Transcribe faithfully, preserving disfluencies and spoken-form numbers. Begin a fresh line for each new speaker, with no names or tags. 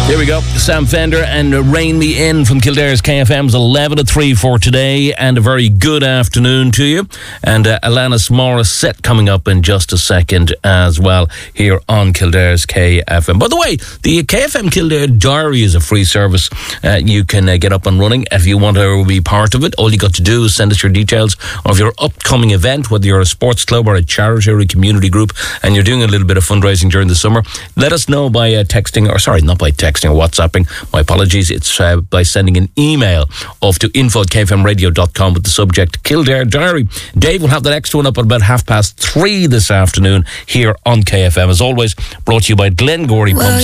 Here we go. Sam Fender and Rein Me In from Kildare's K F M's eleven to three for today, and a very good afternoon to you. And uh, Alanis Morissette coming up in just a second as well here on Kildare's K F M. By the way, the K F M Kildare Diary is a free service. Uh, you can uh, get up and running if you want to be part of it. All you got to do is send us your details of your upcoming event, whether you're a sports club or a charity or a community group, and you're doing a little bit of fundraising during the summer. Let us know by uh, texting, or sorry, not by texting, or WhatsApping. My apologies. It's uh, by sending an email off to info at k f m radio dot com with the subject Kildare Diary. Dave will have that extra one up at about half past three this afternoon here on K F M. As always, brought to you by Glengory
well,
Pumps.